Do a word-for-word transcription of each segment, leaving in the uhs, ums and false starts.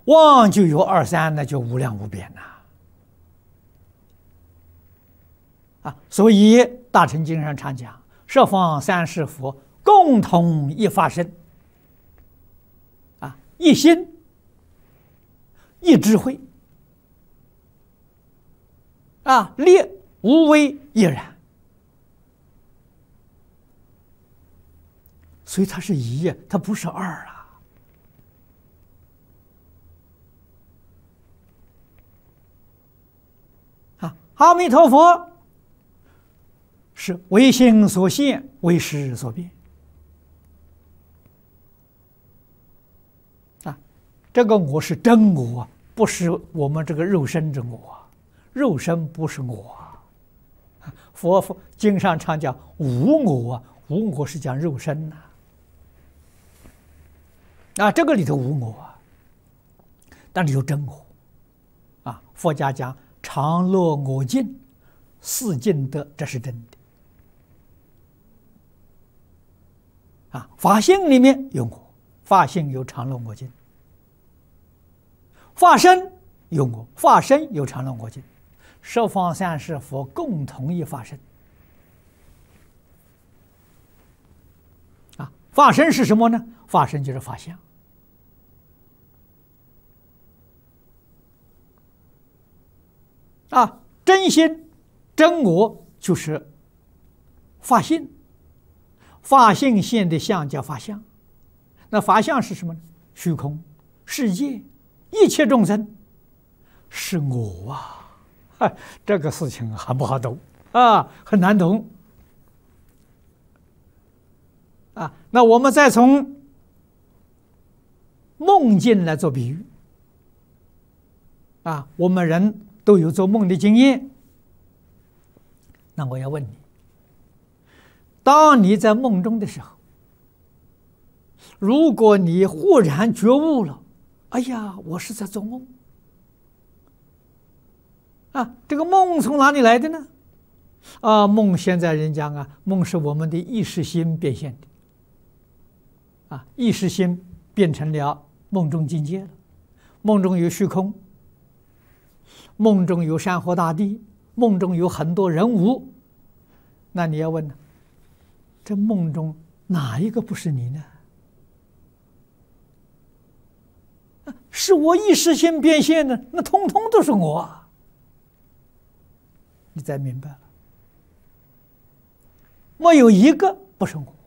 妄就有二三，那就无量无边呐！啊，所以《大乘经》上常讲，十方三世佛共同一法身，啊，一心，一智慧，啊，列无为亦然，所以它是一，它不是二啊。啊，阿弥陀佛是唯心所现，唯识所变。啊，这个我是真我，不是我们这个肉身之我，肉身不是我。佛佛经上常讲无我，无我是讲肉身呐。啊，这个里头无我，但是有真我。啊，佛家讲常乐我净，四净德，这是真的。啊，法性里面有我，法性有常乐我净；法身有我，法身有常乐我净。十方三世佛共同一法身。啊，法身是什么呢？法身就是法相。啊，真心真我就是法性，法性现的相叫法相。那法相是什么呢？虚空、世界、一切众生是我啊！啊，这个事情很不好懂啊，很难懂啊。那我们再从梦境来做比喻啊，我们人都有做梦的经验。那我要问你，当你在梦中的时候，如果你忽然觉悟了，哎呀，我是在做梦啊，这个梦从哪里来的呢？啊，梦现在人讲啊，梦是我们的意识心变现的啊，意识心变成了梦中境界了。梦中有虚空，梦中有山河大地，梦中有很多人物。那你要问呢，这梦中哪一个不是你呢？是我意识心变现的，那通通都是我啊！你才明白了，没有一个不是我。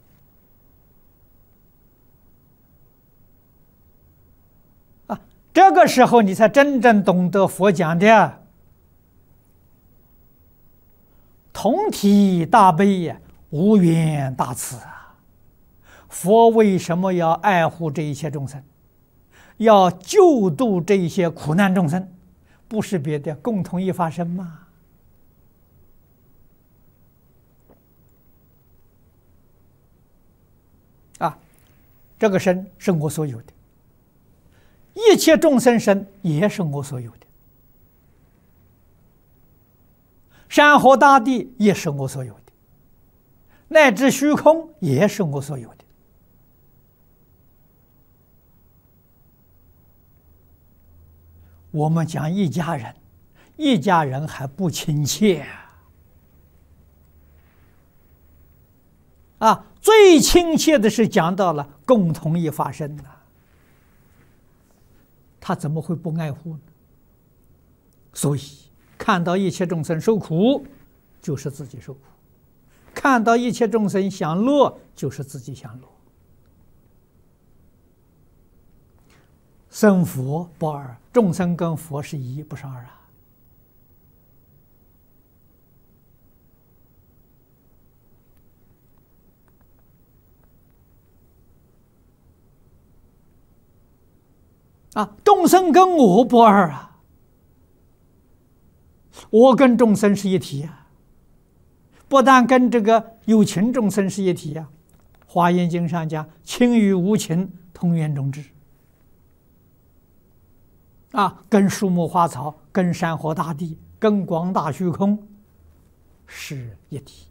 啊，这个时候你才真正懂得佛讲的同体大悲呀，无缘大慈啊！佛为什么要爱护这一切众生，要救度这一些苦难众生？不是别的，共同一法身吗？啊，这个身是我所有的，一切众生身也是我所有的，山河大地也是我所有的，乃至虚空也是我所有的。我们讲一家人，一家人还不亲切啊！最亲切的是讲到了共同一法身呐，他怎么会不爱护呢？所以看到一切众生受苦，就是自己受苦；看到一切众生享乐，就是自己享乐。生佛不二，众生跟佛是一，不是二啊！啊，众生跟我不二啊，我跟众生是一体啊，不但跟这个有情众生是一体啊，《华严经》上讲情与无情同源种智啊，跟树木花草、跟山河大地、跟广大虚空是一体。